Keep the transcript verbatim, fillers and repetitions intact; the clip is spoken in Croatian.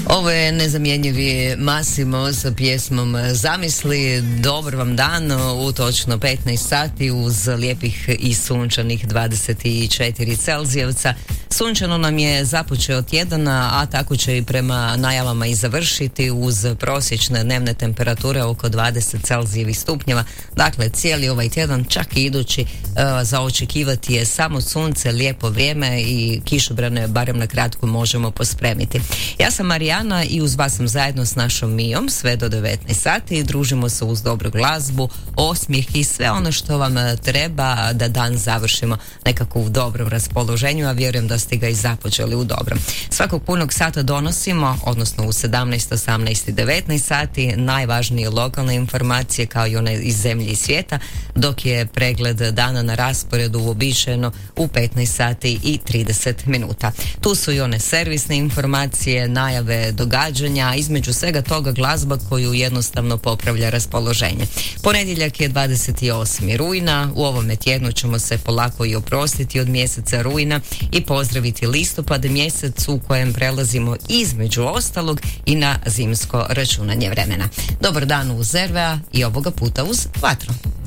Ovo je nezamjenjivi Massimo sa pjesmom Zamisli. Dobar vam dan u točno petnaest sati uz lijepih i sunčanih dvadeset četiri Celzijevca. Sunčano nam je započeo tjedan, a tako će i prema najavama i završiti uz prosječne dnevne temperature oko dvadeset Celzijevih stupnjeva. Dakle, cijeli ovaj tjedan, čak i idući, e, za očekivati je samo sunce, lijepo vrijeme i kišobrane barem na kratko možemo pospremiti. Ja sam Marijana i uz vas sam zajedno s našom Mijom sve do devetnaest sati. Družimo se uz dobru glazbu, osmijeh i sve ono što vam treba da dan završimo nekako u dobrom raspoloženju, a vjerujem da ste ga i započeli u dobrom. Svakog punog sata donosimo, odnosno u sedamnaest, osamnaest i devetnaest sati, najvažnije lokalne informacije kao i one iz zemlje i svijeta, dok je pregled dana na rasporedu uobičajeno u petnaest sati i trideset minuta. Tu su i one servisne informacije, najave događanja, između svega toga glazba koju jednostavno popravlja raspoloženje. Ponedjeljak je dvadeset osmi rujna, u ovome tjednu ćemo se polako i oprostiti od mjeseca rujna i pozdraviti listopad, mjesec u kojem prelazimo između ostalog i na zimsko računanje vremena. Dobar dan uz R V A i ovoga puta uz vatru.